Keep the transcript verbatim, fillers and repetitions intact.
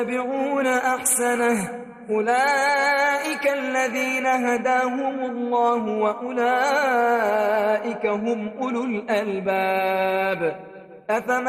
يتبعون أحسنه أولئك الذين هداهم الله وأولئك هم أولو الألباب. أفمن